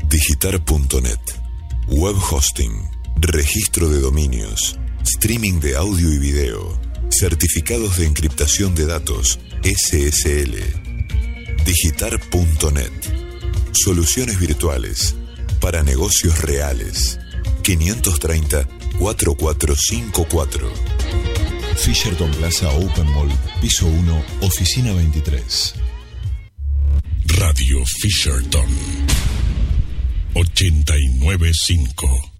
Digitar.net. Web hosting, registro de dominios, streaming de audio y video, certificados de encriptación de datos, SSL. Digitar.net. Soluciones virtuales para negocios reales. 530-4454. Fisherton Plaza Open Mall, piso 1, oficina 23. Radio Fisherton 89.5.